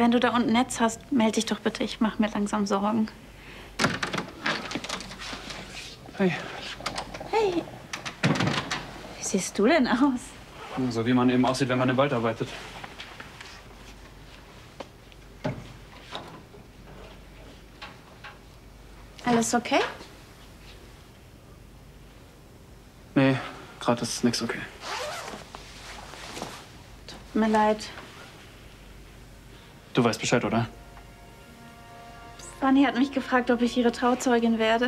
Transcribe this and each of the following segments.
wenn du da unten Netz hast, melde dich doch bitte. Ich mache mir langsam Sorgen. Hey. Hey. Wie siehst du denn aus? So wie man eben aussieht, wenn man im Wald arbeitet. Alles okay? Nee, gerade ist nichts okay. Tut mir leid. Du weißt Bescheid, oder? Fanny hat mich gefragt, ob ich ihre Trauzeugin werde.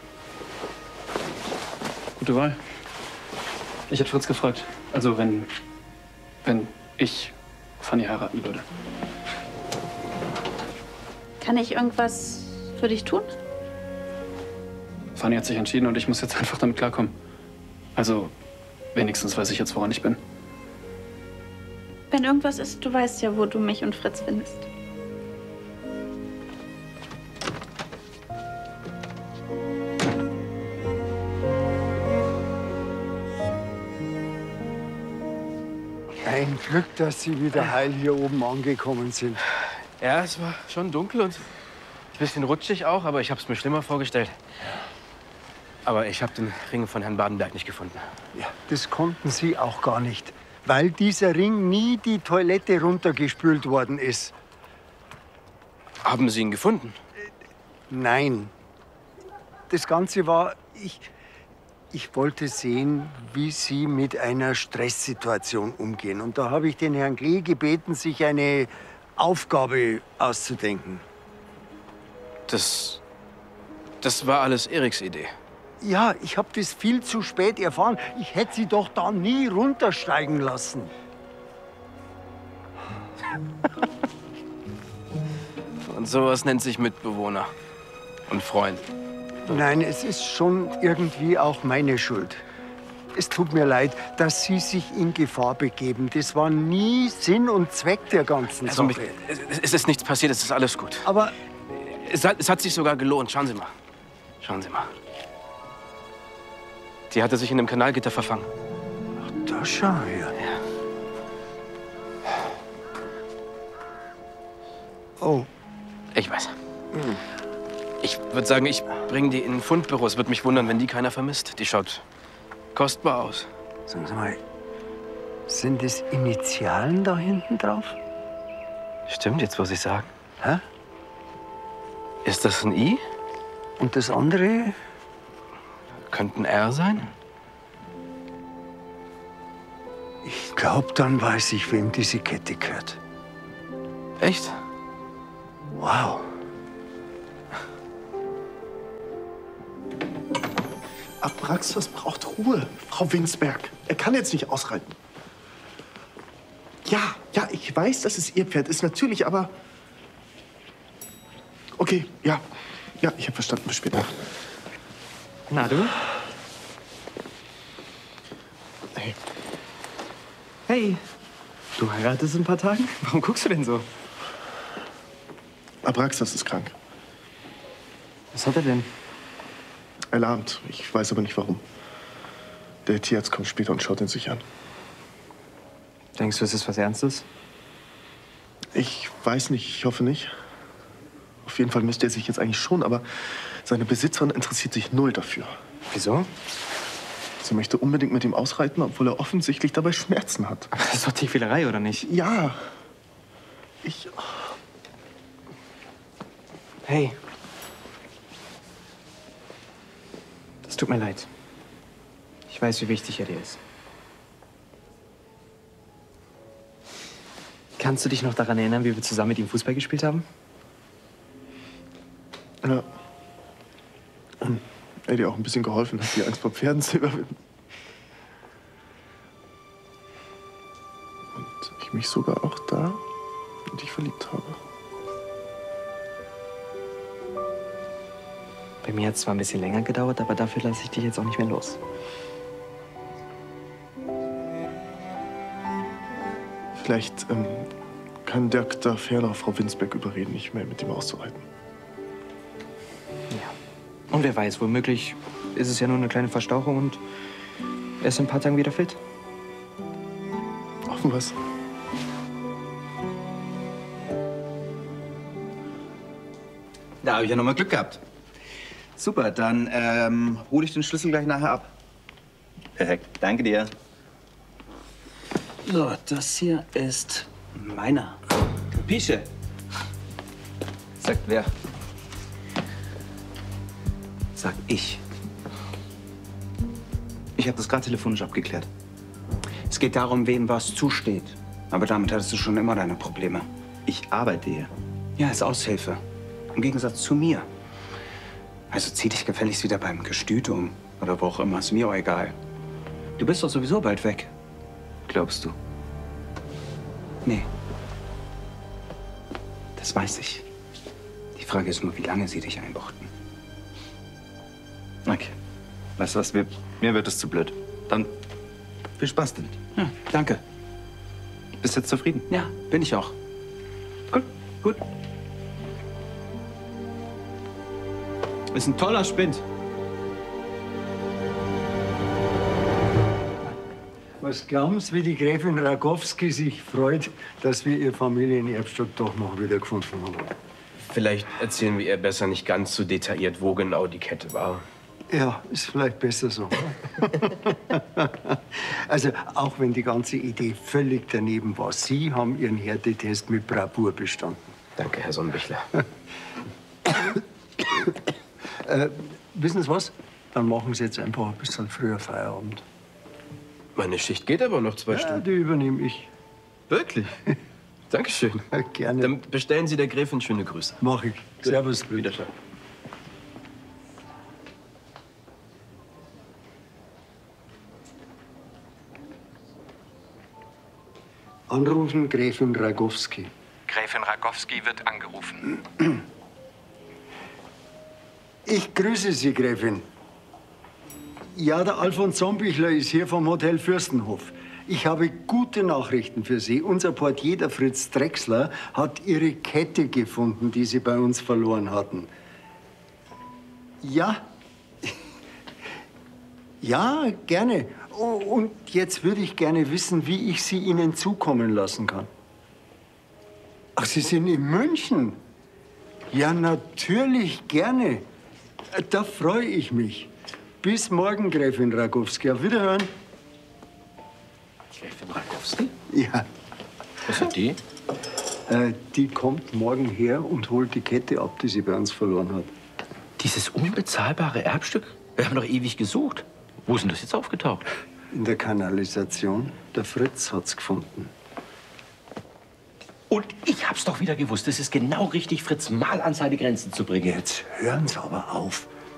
Gute Wahl. Ich hätte Fritz gefragt. Also wenn ich Fanny heiraten würde. Kann ich irgendwas für dich tun? Fanny hat sich entschieden und ich muss jetzt einfach damit klarkommen. Also wenigstens weiß ich jetzt, woran ich bin. Wenn irgendwas ist, du weißt ja, wo du mich und Fritz findest. Ein Glück, dass Sie wieder heil hier oben angekommen sind. Ja, es war schon dunkel und ein bisschen rutschig auch, aber ich habe es mir schlimmer vorgestellt. Aber ich habe den Ring von Herrn Badenberg nicht gefunden. Ja, das konnten Sie auch gar nicht, weil dieser Ring nie die Toilette runtergespült worden ist. Haben Sie ihn gefunden? Nein. Das Ganze war, ich wollte sehen, wie Sie mit einer Stresssituation umgehen. Und da habe ich den Herrn Klee gebeten, sich eine Aufgabe auszudenken. Das war alles Eriks Idee. Ja, ich habe das viel zu spät erfahren. Ich hätte Sie doch da nie runtersteigen lassen. Und sowas nennt sich Mitbewohner und Freund. Nein, es ist schon irgendwie auch meine Schuld. Es tut mir leid, dass Sie sich in Gefahr begeben. Das war nie Sinn und Zweck der ganzen Also, Sache. es ist nichts passiert, es ist alles gut. Aber Es hat sich sogar gelohnt. Schauen Sie mal. Schauen Sie mal. Die hatte sich in einem Kanalgitter verfangen. da schau her. Ja. Oh, Ich weiß. Ich würde sagen, ich bringe die in ein Fundbüro. Es würde mich wundern, wenn die keiner vermisst. Die schaut kostbar aus. sagen Sie mal, sind das Initialen da hinten drauf? Stimmt, jetzt muss ich sagen. Hä? Ist das ein I? Und das andere? Könnte ein R sein? Ich glaube, dann weiß ich, wem diese Kette gehört. Echt? Wow. Abraxas braucht Ruhe, Frau Winsberg. Er kann jetzt nicht ausreiten. Ja, ich weiß, dass es Ihr Pferd ist, natürlich, aber... Okay, ja, ich habe verstanden. Bis später. Na, du? Hey, Hey, du heiratest in ein paar Tagen? Warum guckst du denn so? Abraxas ist krank. Was hat er denn? Er lahmt. Ich weiß aber nicht, warum. Der Tierarzt kommt später und schaut ihn sich an. Denkst du, es ist was Ernstes? Ich weiß nicht, ich hoffe nicht. Auf jeden Fall müsste er sich jetzt eigentlich schon, aber seine Besitzerin interessiert sich null dafür. Wieso? Sie möchte unbedingt mit ihm ausreiten, obwohl er offensichtlich dabei Schmerzen hat. Aber das ist doch Tierquälerei, oder nicht? Ja. Hey. Es tut mir leid. Ich weiß, wie wichtig er dir ist. Kannst du dich noch daran erinnern, wie wir zusammen mit ihm Fußball gespielt haben? Ja. Und er dir auch ein bisschen geholfen hat, die Angst vor Pferden zu überwinden. Und ich mich sogar auch da in dich verliebt habe. Bei mir hat es zwar ein bisschen länger gedauert, aber dafür lasse ich dich jetzt auch nicht mehr los. Vielleicht kann Dirk da ferner Frau Winsberg überreden, nicht mehr mit ihm auszureiten. Und wer weiß, womöglich ist es ja nur eine kleine Verstauchung und er ist in ein paar Tagen wieder fit. Hoffen wir's. Da habe ich ja noch mal Glück gehabt. Super, dann hole ich den Schlüssel gleich nachher ab. Perfekt, danke dir. So, das hier ist meiner. Pische. Sagt wer? Sag ich. Ich habe das gerade telefonisch abgeklärt. Es geht darum, wem was zusteht. Aber damit hattest du schon immer deine Probleme. Ich arbeite hier. Ja, als Aushilfe. Im Gegensatz zu mir. Also zieh dich gefälligst wieder beim Gestüt um. Oder wo auch immer, ist mir auch egal. Du bist doch sowieso bald weg. Glaubst du? Nee. Das weiß ich. Die Frage ist nur, wie lange sie dich einbuchten. Okay. Weißt du was, mir wird es zu blöd. Dann viel Spaß damit. Ja, danke. Bist jetzt zufrieden? Ja, bin ich auch. Gut, gut. Ist ein toller Spind. Was glauben Sie, wie die Gräfin Ragowski sich freut, dass wir ihr Familienerbstück doch noch wiedergefunden haben? Vielleicht erzählen wir ihr besser nicht ganz so detailliert, wo genau die Kette war. Ja, ist vielleicht besser so. Also, auch wenn die ganze Idee völlig daneben war, Sie haben Ihren Härtetest mit Bravour bestanden. Danke, Herr Sonnenbichler. Wissen Sie was? Dann machen Sie jetzt einfach ein bisschen früher Feierabend. Meine Schicht geht aber noch 2 Ja, Stunden. die übernehme ich. Wirklich? Dankeschön. Gerne. Dann bestellen Sie der Gräfin schöne Grüße. Mach ich. Servus. Wiederschauen. Anrufen, Gräfin Ragowski. Gräfin Ragowski wird angerufen. Ich grüße Sie, Gräfin. Ja, der Alfons Sonnenbichler ist hier vom Hotel Fürstenhof. Ich habe gute Nachrichten für Sie. Unser Portier, der Fritz Drechsler, hat Ihre Kette gefunden, die Sie bei uns verloren hatten. Ja. Ja, gerne. Oh, und jetzt würde ich gerne wissen, wie ich sie Ihnen zukommen lassen kann. Ach, Sie sind in München? Ja, natürlich, gerne. Da freue ich mich. Bis morgen, Gräfin Ragowski. Auf Wiederhören. Gräfin Ragowski? Ja. Was hat die? Die kommt morgen her und holt die Kette ab, die sie bei uns verloren hat. Dieses unbezahlbare Erbstück? Wir haben doch ewig gesucht. Wo ist denn das jetzt aufgetaucht? In der Kanalisation. Der Fritz hat's gefunden. Und ich hab's doch wieder gewusst. Es ist genau richtig, Fritz mal an seine Grenzen zu bringen. Jetzt hören Sie aber auf.